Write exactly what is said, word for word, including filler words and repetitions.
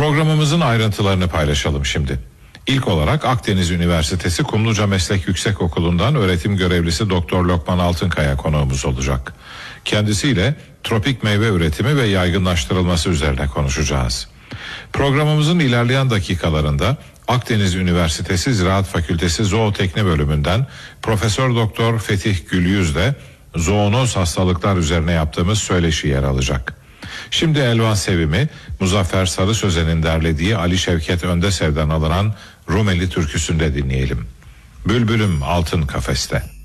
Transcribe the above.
Programımızın ayrıntılarını paylaşalım şimdi. İlk olarak Akdeniz Üniversitesi Kumluca Meslek Yüksekokulu'ndan öğretim görevlisi Doktor Lokman Altınkaya konuğumuz olacak. Kendisiyle tropik meyve üretimi ve yaygınlaştırılması üzerine konuşacağız. Programımızın ilerleyen dakikalarında Akdeniz Üniversitesi Ziraat Fakültesi Zootekni Bölümünden Profesör Doktor Fetih Gülyüz'le zoonoz hastalıklar üzerine yaptığımız söyleşi yer alacak. Şimdi Elvan Sevim'i Muzaffer Sarı Sözen'in derlediği Ali Şevket Öndesev'den alınan Rumeli türküsünde dinleyelim. Bülbülüm altın kafeste.